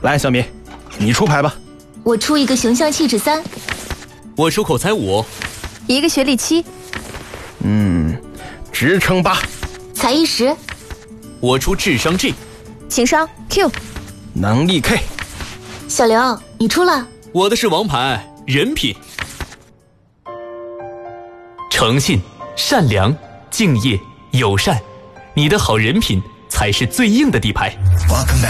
来，小米，你出牌吧。 我出一个形象气质3， 我出口才5， 一个学历7， 职称8， 才艺10， 我出智商 G， 情商 Q， 能力 K。 小刘，你出了。 我的是王牌人品，诚信、善良、敬业、友善，你的好人品才是最硬的底牌。 Welcome back.